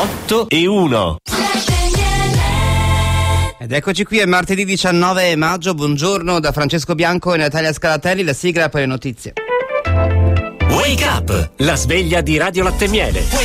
8:01. Ed eccoci qui, è martedì 19 maggio, buongiorno da Francesco Bianco e Natalia Scalatelli, la sigla per le notizie. Wake up! La sveglia di Radio Latte Miele.